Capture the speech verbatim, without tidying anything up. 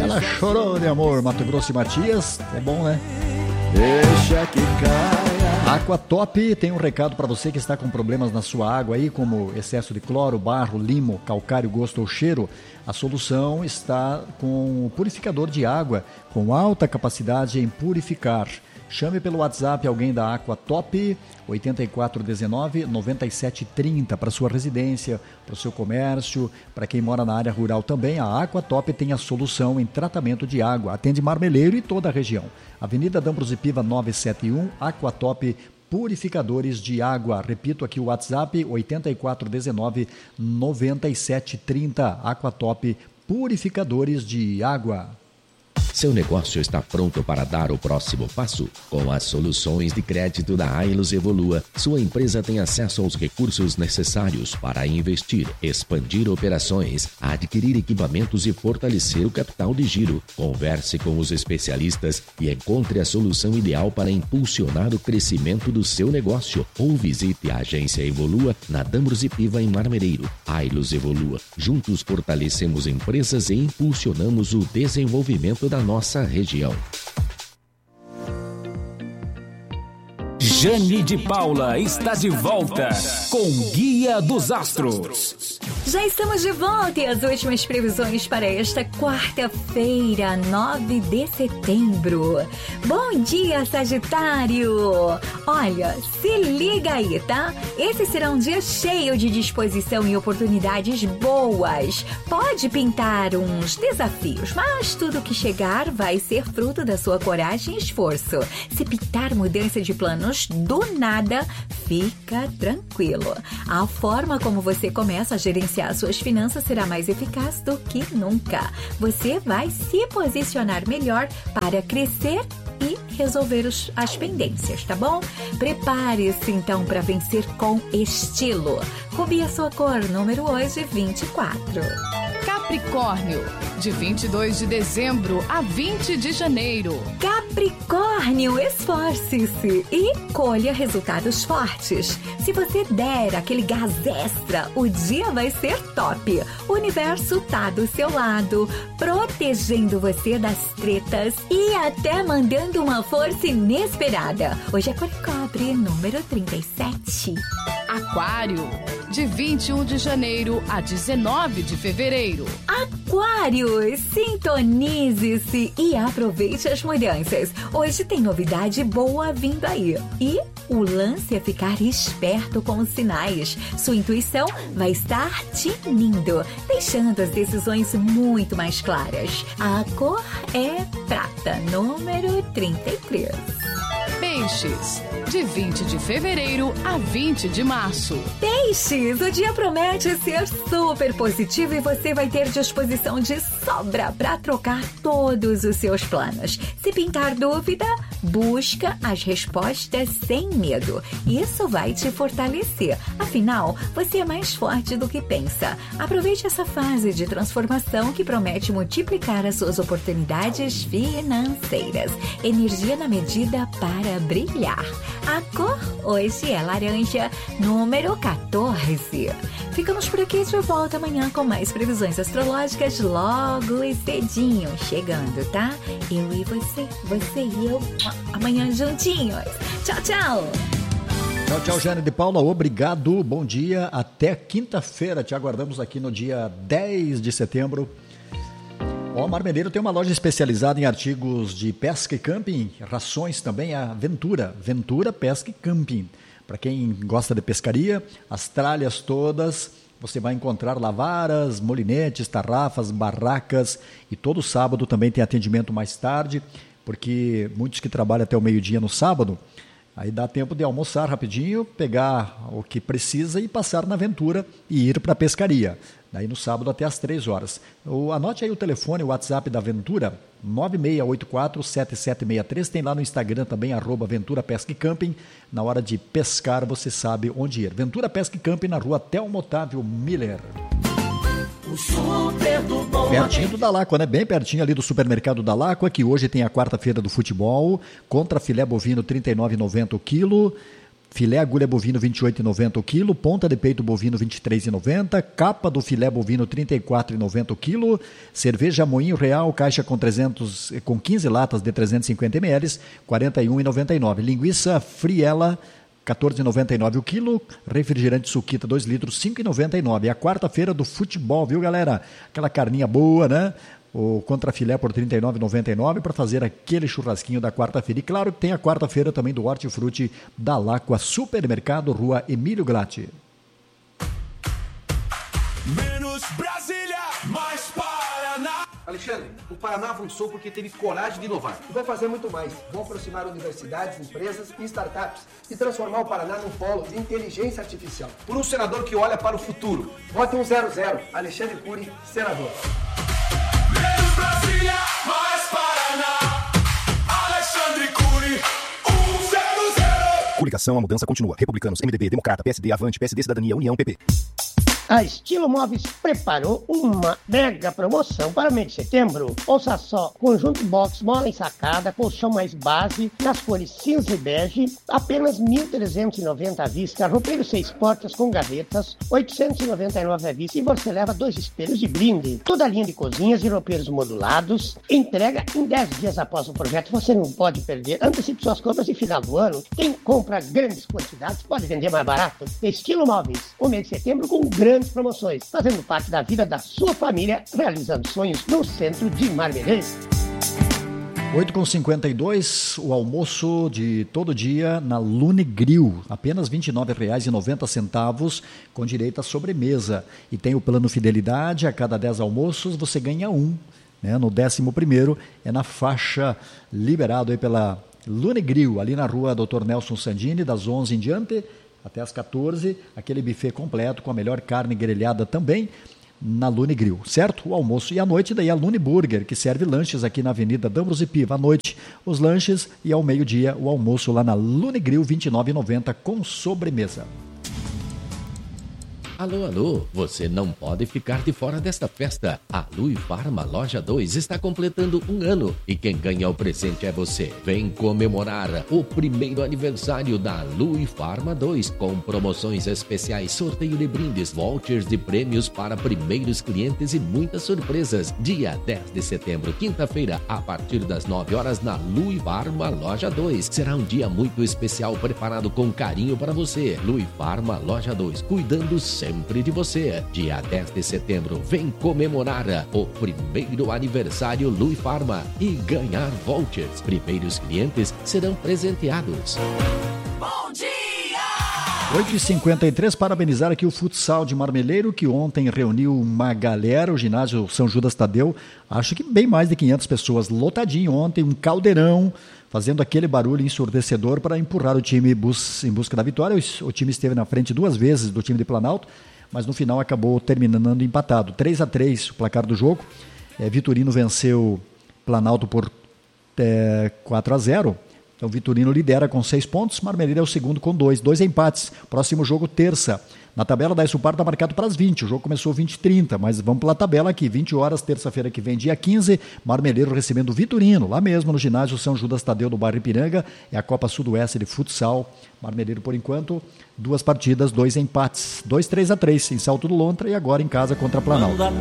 Ela chorou de amor, Mato Grosso e Matias. É bom, né? Deixa que caia. Aquatop tem um recado para você que está com problemas na sua água aí, como excesso de cloro, barro, limo, calcário, gosto ou cheiro. A solução está com o purificador de água, com alta capacidade em purificar. Chame pelo WhatsApp alguém da Aquatop, oito quatro um nove, nove sete três zero, para sua residência, para o seu comércio, para quem mora na área rural também. A Aquatop tem a solução em tratamento de água, atende Marmeleiro e toda a região. Avenida D'Ambros e Piva novecentos e setenta e um, Aquatop Purificadores de Água. Repito aqui o WhatsApp, oito quatro um nove, nove sete três zero, Aquatop Purificadores de Água. Seu negócio está pronto para dar o próximo passo? Com as soluções de crédito da Ailos Evolua, sua empresa tem acesso aos recursos necessários para investir, expandir operações, adquirir equipamentos e fortalecer o capital de giro. Converse com os especialistas e encontre a solução ideal para impulsionar o crescimento do seu negócio. Ou visite a agência Evolua na D'Ambros e Piva em Marmeleiro. Ailos Evolua. Juntos fortalecemos empresas e impulsionamos o desenvolvimento da nossa região. Jane de Paula está de volta com Guia dos Astros. Já estamos de volta e as últimas previsões para esta quarta-feira, nove de setembro. Bom dia, Sagitário! Olha, se liga aí, tá? Esse será um dia cheio de disposição e oportunidades boas. Pode pintar uns desafios, mas tudo que chegar vai ser fruto da sua coragem e esforço. Se pintar mudança de planos do nada, fica tranquilo. A forma como você começa a gerenciar suas finanças será mais eficaz do que nunca. Você vai se posicionar melhor para crescer e resolver os, as pendências, tá bom? Prepare-se então para vencer com estilo. Combine a sua cor, número hoje vinte e quatro. Capricórnio, de vinte e dois de dezembro a vinte de janeiro. Capricórnio, esforce-se e colha resultados fortes. Se você der aquele gás extra, o dia vai ser top. O universo tá do seu lado, protegendo você das tretas e até mandando uma força inesperada. Hoje é cor cobre, número trinta e sete. Aquário, de vinte e um de janeiro a dezenove de fevereiro. Aquário, sintonize-se e aproveite as mudanças. Hoje tem novidade boa vindo aí. E o lance é ficar esperto com os sinais. Sua intuição vai estar tinindo, deixando as decisões muito mais claras. A cor é prata, número trinta e três. Peixes, de vinte de fevereiro a vinte de março. Peixes, o dia promete ser super positivo e você vai ter disposição de sobra para trocar todos os seus planos. Se pintar dúvida, busca as respostas sem medo. Isso vai te fortalecer. Afinal, você é mais forte do que pensa. Aproveite essa fase de transformação que promete multiplicar as suas oportunidades financeiras. Energia na medida para brilhar. A cor hoje é laranja, número quatorze. Ficamos por aqui, de volta amanhã com mais previsões astrológicas logo e cedinho, chegando, tá? Eu e você, você e eu, amanhã juntinhos. Tchau, tchau! Tchau, tchau, Jane de Paula, obrigado, bom dia, até quinta-feira, te aguardamos aqui no dia dez de setembro. O Marmeleiro tem uma loja especializada em artigos de pesca e camping, rações também, a Ventura, Ventura Pesca e Camping. Para quem gosta de pescaria, as tralhas todas, você vai encontrar lavaras, molinetes, tarrafas, barracas e todo sábado também tem atendimento mais tarde, porque muitos que trabalham até o meio-dia no sábado, aí dá tempo de almoçar rapidinho, pegar o que precisa e passar na Ventura e ir para a pescaria. Daí no sábado até às três horas. O, anote aí o telefone, o WhatsApp da Ventura, nove seis oito quatro, sete sete seis três. Tem lá no Instagram também, arroba Ventura Pesca e Camping. Na hora de pescar, você sabe onde ir. Ventura Pesca e Camping, na rua Telmo Otávio Miller. O super do bom. Pertinho do Dalacqua, né? Bem pertinho ali do supermercado Dalacqua, que hoje tem a quarta-feira do futebol, contra filé bovino trinta e nove reais e noventa centavos o quilo. Filé agulha bovino vinte e oito reais e noventa centavos o quilo, ponta de peito bovino vinte e três reais e noventa centavos, capa do filé bovino trinta e quatro reais e noventa centavos o quilo, cerveja Moinho Real, caixa com, trezentos, com quinze latas de trezentos e cinquenta mililitros, quarenta e um reais e noventa e nove centavos. Linguiça Friela, quatorze reais e noventa e nove centavos o quilo, refrigerante Suquita dois litros, cinco reais e noventa e nove centavos. É a quarta-feira do futebol, viu, galera? Aquela carninha boa, né? O contrafilé por trinta e nove reais e noventa e nove centavos para fazer aquele churrasquinho da quarta-feira. E claro que tem a quarta-feira também do Hortifruti da Lacqua Supermercado, Rua Emílio Glatti. Menos Brasília, mais Paraná. Alexandre, o Paraná avançou porque teve coragem de inovar. E vai fazer muito mais. Vão aproximar universidades, empresas e startups e transformar o Paraná num polo de inteligência artificial. Por um senador que olha para o futuro. Vote um zero zero. Alexandre Cury, senador. Menos Brasília, mais Paraná. Alexandre Cury, um zero zero. Coligação, a mudança continua. Republicanos, M D B, Democrata, P S D, Avante, P S D, Cidadania, União, P P. A Estilo Móveis preparou uma mega promoção para o mês de setembro. Ouça só, conjunto box, mola ensacada, colchão mais base, nas cores cinza e bege, apenas mil trezentos e noventa à vista, roupeiro seis portas com gavetas, oitocentos e noventa e nove à vista e você leva dois espelhos de brinde. Toda a linha de cozinhas e roupeiros modulados, entrega em dez dias após o projeto, você não pode perder. Antecipe suas compras e final do ano, quem compra grandes quantidades pode vender mais barato. Estilo Móveis, o mês de setembro com grande promoções, fazendo parte da vida da sua família, realizando sonhos no centro de Marmelês. oito e cinquenta e dois, o almoço de todo dia na Lune Grill, apenas vinte e nove reais e noventa centavos, com direito à sobremesa. E tem o plano Fidelidade, a cada dez almoços você ganha um, né? No décimo primeiro é na faixa, liberado aí pela Lune Grill, ali na rua doutor Nelson Sandini, das onze em diante, até às quatorze, aquele buffet completo com a melhor carne grelhada também na Lune Grill, certo? O almoço e à noite daí a Lune Burger, que serve lanches aqui na Avenida D'Ambros e Piva. À noite os lanches e ao meio-dia o almoço lá na Lune Grill, vinte e nove reais e noventa centavos com sobremesa. Alô, alô, você não pode ficar de fora desta festa. A Lui Farma Loja dois está completando um ano e quem ganha o presente é você. Vem comemorar o primeiro aniversário da Lui Farma dois com promoções especiais, sorteio de brindes, vouchers de prêmios para primeiros clientes e muitas surpresas. Dia dez de setembro, quinta-feira, a partir das nove horas na Lui Farma Loja dois. Será um dia muito especial preparado com carinho para você. Lui Farma Loja dois, cuidando sempre sempre de você. Dia dez de setembro, vem comemorar o primeiro aniversário Lui Farma e ganhar vouchers. Primeiros clientes serão presenteados. Bom dia! oito e cinquenta e três, parabenizar aqui o futsal de Marmeleiro, que ontem reuniu uma galera, o ginásio São Judas Tadeu, acho que bem mais de quinhentas pessoas, lotadinho ontem, um caldeirão, fazendo aquele barulho ensurdecedor para empurrar o time bus, em busca da vitória. O, o time esteve na frente duas vezes do time de Planalto, mas no final acabou terminando empatado. três a três o placar do jogo. É, Vitorino venceu Planalto por é, quatro a zero. Então Vitorino lidera com seis pontos, Marmeleiro é o segundo com dois. Dois empates. Próximo jogo terça. Na tabela da Isupar está marcado para as vinte. O jogo começou vinte e trinta, mas vamos pela tabela aqui. vinte horas, terça-feira que vem, dia quinze. Marmeleiro recebendo Vitorino, lá mesmo no ginásio São Judas Tadeu do bairro Ipiranga. É a Copa Sudoeste de Futsal. Marmeleiro, por enquanto, duas partidas, dois empates. dois três a três em Salto do Lontra e agora em casa contra Planalto.